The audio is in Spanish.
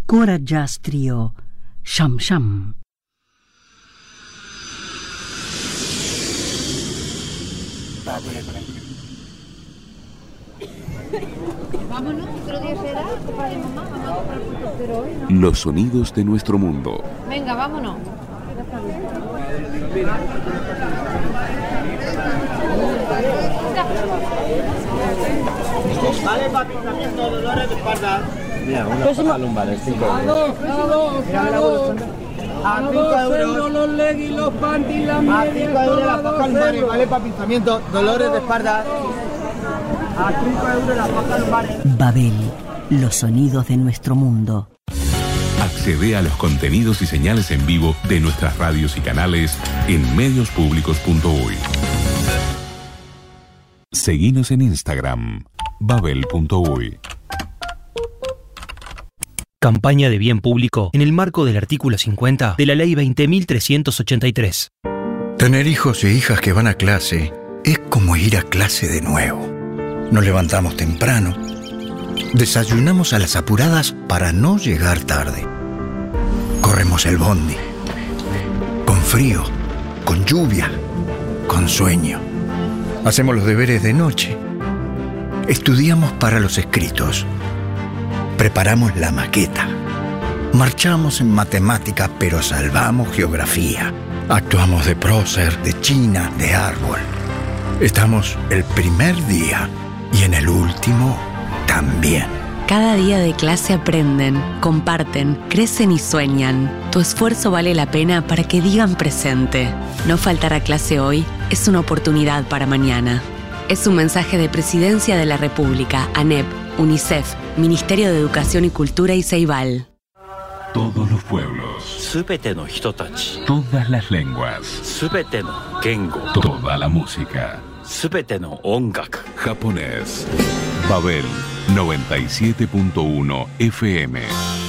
Cora Jazz Trio, Sham Sham. Vámonos, otro día será, papá de mamá, vamos a comprar frutos, pero hoy no. Los sonidos de nuestro mundo. Venga, vámonos. Vale, para tratamiento, dolores de espalda. Mira, una paja lumbar, 5 euros. A 5 euros. Los leggings, los panties, las A medias, 5 euros la todo paja a lumbares, 2 ¿vale? Para pinzamiento, dolores de espalda. A 5 euros la paja lumbares. Babel, los sonidos de nuestro mundo. Accede a los contenidos y señales en vivo de nuestras radios y canales en mediospublicos.uy. Seguinos en Instagram, babel.uy. Campaña de bien público en el marco del artículo 50 de la Ley 20.383. Tener hijos e hijas que van a clase es como ir a clase de nuevo. Nos levantamos temprano, desayunamos a las apuradas para no llegar tarde. Corremos el bondi, con frío, con lluvia, con sueño. Hacemos los deberes de noche. Estudiamos para los escritos. Preparamos la maqueta. Marchamos en matemática, pero salvamos geografía. Actuamos de prócer, de china, de árbol. Estamos el primer día y en el último también. Cada día de clase aprenden, comparten, crecen y sueñan. Tu esfuerzo vale la pena para que digan presente. No faltar a clase hoy es una oportunidad para mañana. Es un mensaje de Presidencia de la República, ANEP, UNICEF, Ministerio de Educación y Cultura y Ceibal. Todos los pueblos, todas las lenguas, toda la música, japonés. Babel 97.1 FM.